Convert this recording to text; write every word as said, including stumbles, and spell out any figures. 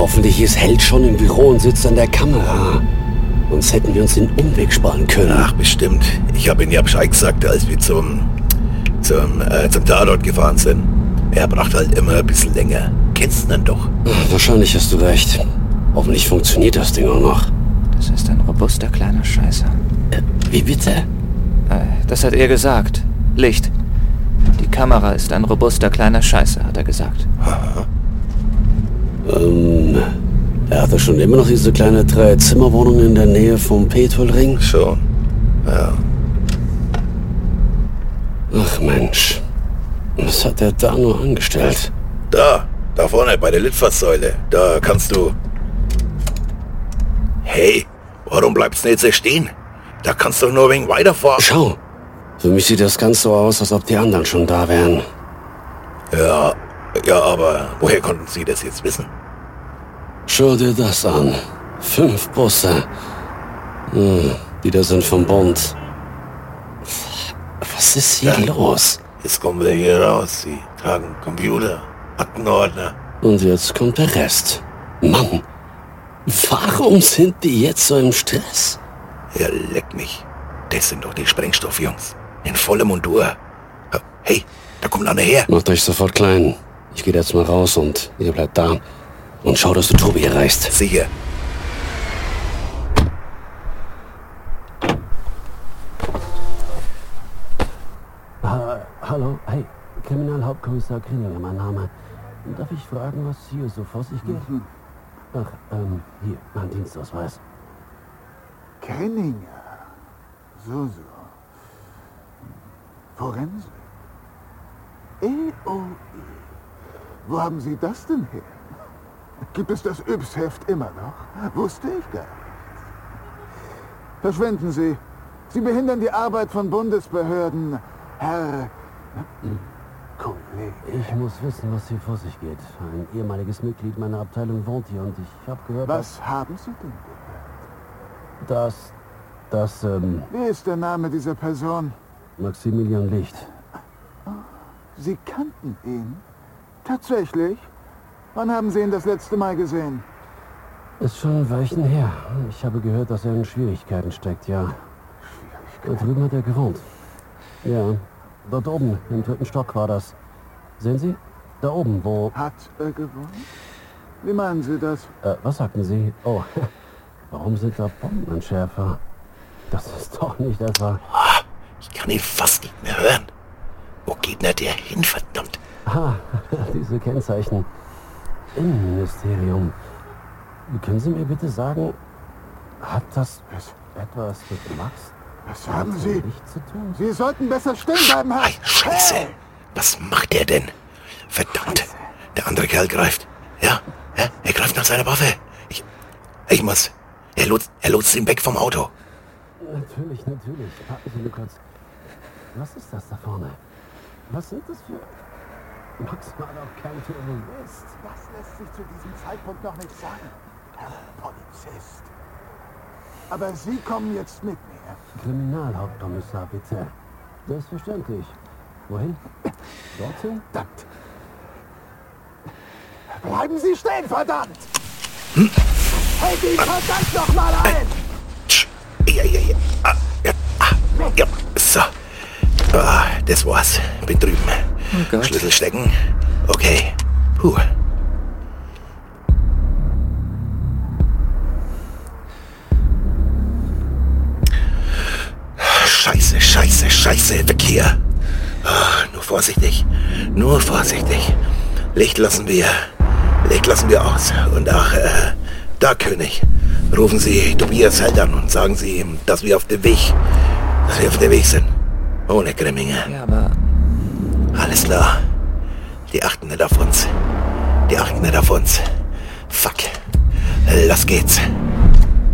Hoffentlich ist Held schon im Büro und sitzt an der Kamera. Sonst hätten wir uns den Umweg sparen können. Ach, bestimmt. Ich habe ihn ja Bescheid gesagt, als wir zum, zum, äh, zum Tatort gefahren sind. Er braucht halt immer ein bisschen länger. Kennst du ihn doch? Ach, wahrscheinlich hast du recht. Hoffentlich funktioniert das Ding auch noch. Das ist ein robuster kleiner Scheißer. Äh, wie bitte? Äh, das hat er gesagt. Licht. Die Kamera ist ein robuster kleiner Scheißer, hat er gesagt. Aha. Ähm, er hatte schon immer noch diese kleine Drei-Zimmer-Wohnung in der Nähe vom Petrolring? Schon. Ja. Ach Mensch. Was hat er da nur angestellt? Da, da vorne bei der Litfaßsäule. Da kannst du... Hey, warum bleibst du jetzt hier stehen? Da kannst du nur ein wenig weiterfahren. Schau, für mich sieht das ganz so aus, als ob die anderen schon da wären. Ja, ja, aber woher konnten Sie das jetzt wissen? Schau dir das an. Fünf Busse. Hm, die da sind vom Bund. Was ist hier Ja. los? Jetzt kommen wir hier raus. Sie tragen Computer, Aktenordner. Und jetzt kommt der Rest. Mann, warum sind die jetzt so im Stress? Ja, leck mich. Das sind doch die Sprengstoffjungs. In voller Montur. Hey, da kommt einer her. Macht euch sofort klein. Ich gehe jetzt mal raus und ihr bleibt da. Und schau, dass du Tobi erreichst. Sicher. Ha Hallo, hey, Kriminalhauptkommissar Krinninger, mein Name. Darf ich fragen, was hier so vor sich geht? Mhm. Ach, ähm, hier, mein Dienstausweis. Krenninger. So, so. Forensik. E O E. Wo haben Sie das denn her? Gibt es das Yps-Heft immer noch? Wusste ich gar nicht. Verschwinden Sie. Sie behindern die Arbeit von Bundesbehörden, Herr... Kollege. Ich muss wissen, was hier vor sich geht. Ein ehemaliges Mitglied meiner Abteilung wohnt hier und ich habe gehört, Was haben Sie denn gehört? dass... dass, ähm, Wie ist der Name dieser Person? Maximilian Licht. Sie kannten ihn? Tatsächlich? Wann haben Sie ihn das letzte Mal gesehen? Ist schon ein Weilchen her. Ich habe gehört, dass er in Schwierigkeiten steckt, ja. Da drüben hat er gewohnt. Ja, dort oben, im dritten Stock war das. Sehen Sie? Da oben, wo... Hat er gewohnt? Wie meinen Sie das? Äh, was sagten Sie? Oh, warum sind da Bombenentschärfer? Das ist doch nicht etwa... Ah, ich kann ihn fast nicht mehr hören. Wo geht denn der hin, verdammt? Ah, diese Kennzeichen. Innenministerium. Können Sie mir bitte sagen, hat das etwas mit Max Was haben Sie? Licht zu tun? Sie sollten besser stehen bleiben, Herr. Ei, Scheiße. Hey! Was macht er denn? Verdammt. Der andere Kerl greift. Ja, ja, er greift nach seiner Waffe. Ich, ich muss. Er lotst, er lotst ihn weg vom Auto. Natürlich, natürlich. Warten Sie nur kurz. Was ist das da vorne? Was sind das für... Max war doch kein Terrorist. Das lässt sich zu diesem Zeitpunkt noch nicht sagen, Herr Polizist. Aber Sie kommen jetzt mit mir. Kriminalhauptkommissar, bitte. Selbstverständlich. Wohin? Dorthin? Verdammt. Bleiben Sie stehen, verdammt! Hm? Hält ihn verdammt noch mal ein! Tsch. Ja, ja, ja. Ah, ja. Ah, ja. So. Ah, das war's. Bin drüben. Oh Gott. Schlüssel stecken. Okay. Puh. Scheiße, scheiße, scheiße. Weg hier. Ah, nur vorsichtig. Nur vorsichtig. Licht lassen wir. Licht lassen wir aus. Und ach, äh, da, König. Rufen Sie Tobias Held an und sagen Sie ihm, dass wir auf dem Weg, dass wir auf dem Weg sind. Ohne Grimminger. Ja, aber... Alles klar. Die achten nicht auf uns. Die achten nicht auf uns. Fuck. Los geht's.